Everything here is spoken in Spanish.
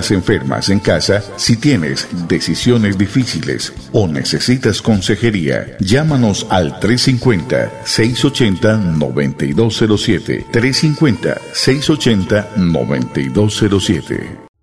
personas enfermas en casa, si tienes decisiones difíciles o necesitas consejería, llámanos al 350-680-9207. 350-680-9207.